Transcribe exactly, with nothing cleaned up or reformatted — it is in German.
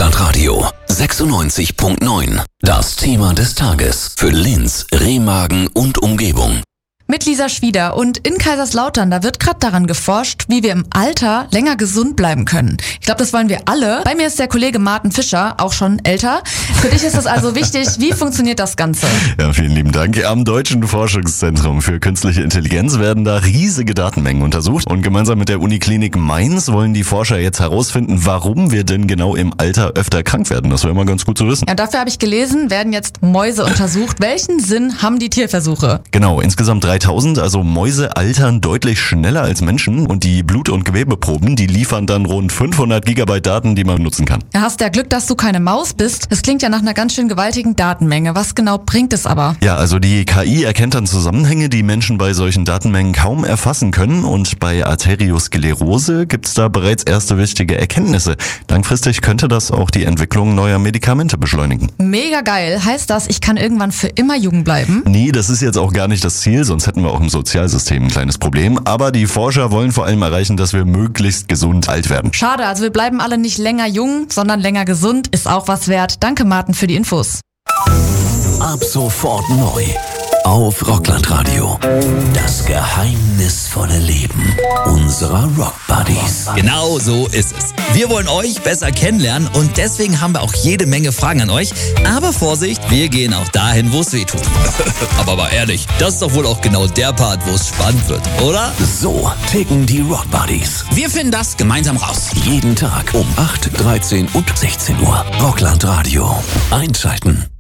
Radio sechsundneunzig Komma neun. Das Thema des Tages für Linz, Remagen und Umgebung. Mit Lisa Schwieder. Und in Kaiserslautern, da wird gerade daran geforscht, wie wir im Alter länger gesund bleiben können. Ich glaube, das wollen wir alle. Bei mir ist der Kollege Martin Fischer, auch schon älter. Für dich ist das also wichtig. Wie funktioniert das Ganze? Ja, vielen lieben Dank. Am Deutschen Forschungszentrum für Künstliche Intelligenz werden da riesige Datenmengen untersucht. Und gemeinsam mit der Uniklinik Mainz wollen die Forscher jetzt herausfinden, warum wir denn genau im Alter öfter krank werden. Das wäre immer ganz gut zu wissen. Ja, dafür habe ich gelesen, werden jetzt Mäuse untersucht. Welchen Sinn haben die Tierversuche? Genau, insgesamt dreitausend, also Mäuse altern deutlich schneller als Menschen und die Blut- und Gewebeproben, die liefern dann rund fünfhundert Gigabyte Daten, die man nutzen kann. Ja, hast ja Glück, dass du keine Maus bist. Das klingt ja nach einer ganz schön gewaltigen Datenmenge. Was genau bringt es aber? Ja, also die K I erkennt dann Zusammenhänge, die Menschen bei solchen Datenmengen kaum erfassen können, und bei Arteriosklerose gibt's da bereits erste wichtige Erkenntnisse. Langfristig könnte das auch die Entwicklung neuer Medikamente beschleunigen. Mega geil. Heißt das, ich kann irgendwann für immer jung bleiben? Nee, das ist jetzt auch gar nicht das Ziel, sonst hätten wir auch im Sozialsystem ein kleines Problem. Aber die Forscher wollen vor allem erreichen, dass wir möglichst gesund alt werden. Schade, also wir bleiben alle nicht länger jung, sondern länger gesund. Ist auch was wert. Danke, Martin, für die Infos. Ab sofort neu auf Rockland-Radio. Das geheimnisvolle Leben unserer Rock-Buddies. Genau so ist es. Wir wollen euch besser kennenlernen und deswegen haben wir auch jede Menge Fragen an euch. Aber Vorsicht, wir gehen auch dahin, wo es weh tut. Aber mal ehrlich, das ist doch wohl auch genau der Part, wo es spannend wird, oder? So ticken die Rock-Buddies. Wir finden das gemeinsam raus. Jeden Tag um acht, dreizehn und sechzehn Uhr. Rockland-Radio. Einschalten.